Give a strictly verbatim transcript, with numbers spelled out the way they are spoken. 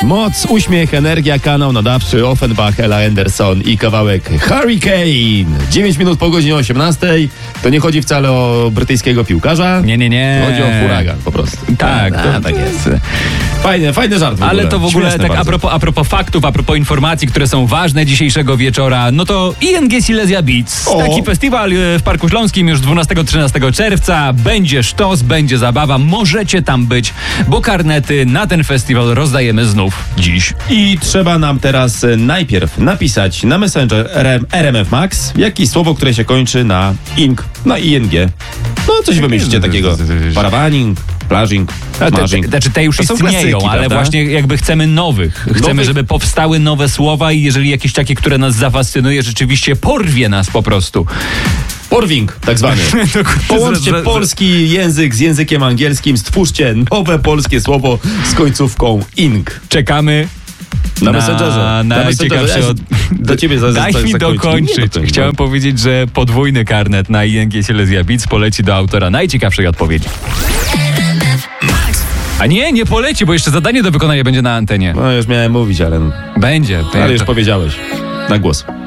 Moc, uśmiech, energia, kanał nadawczy, Offenbach, Ella Anderson i kawałek Hurricane. dziewięć minut po godzinie osiemnastej. To nie chodzi wcale o brytyjskiego piłkarza. Nie, nie, nie. Chodzi o huragan po prostu. Tak, a, to, a, tak jest. Fajny, fajny żart w ogóle. Ale to w ogóle Śmieszne tak a propos, a propos faktów, a propos informacji, które są ważne dzisiejszego wieczora, no to I N G Silesia Beats. O. Taki festiwal w Parku Śląskim już dwunastego trzynastego czerwca. Będzie sztos, będzie zabawa. Możecie tam być, bo karnety na ten festiwal rozdajemy znów dziś. I trzeba nam teraz e, najpierw napisać na Messenger R M, R M F Max jakieś słowo, które się kończy na ing, na I N G. No coś wymyślicie takiego. Parawaning, plażing, Te, smażing. te, znaczy te już To są istnieją, klasyki, ale prawda? właśnie jakby chcemy nowych. Chcemy, Nowych? żeby powstały nowe słowa i jeżeli jakieś takie, które nas zafascynuje, rzeczywiście porwie nas po prostu. Porwing, tak zwany. Połączcie polski język z językiem angielskim, stwórzcie nowe polskie słowo z końcówką ing. Czekamy Na, na Messengerze. Na, Na Messengerze. najciekawsze od... Do ciebie za, Daj za, mi zakończyć. dokończyć. Nie dokończ, Chciałem no. powiedzieć, że podwójny karnet na I N G Silesia Beats poleci do autora najciekawszej odpowiedzi. A nie, nie poleci, bo jeszcze zadanie do wykonania będzie na antenie. No już miałem mówić, ale, Będzie. ale już powiedziałeś. Na głos.